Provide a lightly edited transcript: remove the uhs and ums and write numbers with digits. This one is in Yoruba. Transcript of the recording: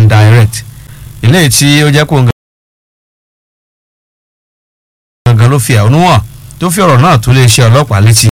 and direct eléyìí tí ó jẹ́ kó gangan ló fi ẹ̀hónú hàn tó fi ọ̀rọ̀ náà tó lè ṣe ọlọ́pàá létí.